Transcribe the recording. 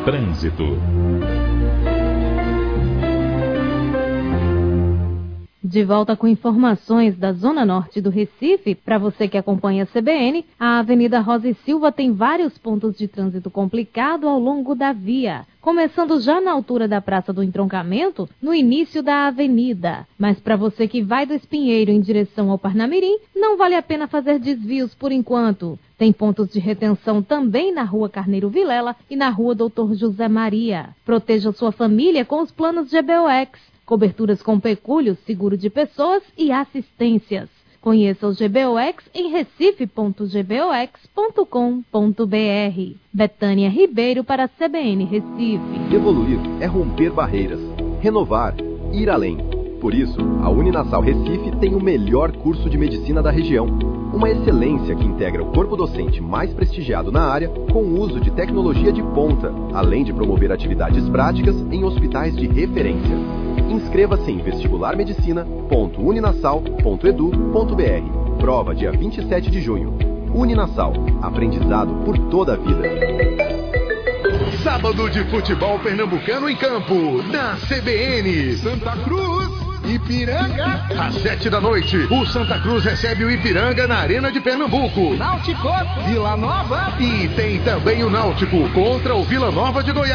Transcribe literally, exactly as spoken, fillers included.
Trânsito. De volta com informações da Zona Norte do Recife, para você que acompanha a C B N, a Avenida Rosa e Silva tem vários pontos de trânsito complicado ao longo da via, começando já na altura da Praça do Entroncamento, no início da avenida. Mas para você que vai do Espinheiro em direção ao Parnamirim, não vale a pena fazer desvios por enquanto. Tem pontos de retenção também na Rua Carneiro Vilela e na Rua Doutor José Maria. Proteja sua família com os planos G B O X. Coberturas com pecúlio, seguro de pessoas e assistências. Conheça o G B O X em recife ponto g b o x ponto com ponto b r. Betânia Ribeiro para a C B N Recife. Evoluir é romper barreiras, renovar, ir além. Por isso, a Uninasal Recife tem o melhor curso de medicina da região. Uma excelência que integra o corpo docente mais prestigiado na área com o uso de tecnologia de ponta, além de promover atividades práticas em hospitais de referência. Inscreva-se em vestibular medicina ponto uninasal ponto edu ponto b r. Prova dia vinte e sete de junho. Uninasal, aprendizado por toda a vida. Sábado de futebol pernambucano em campo, na C B N. Santa Cruz, Ipiranga. Às sete da noite, o Santa Cruz recebe o Ipiranga na Arena de Pernambuco. Náutico, Vila Nova. E tem também o Náutico contra o Vila Nova de Goiás.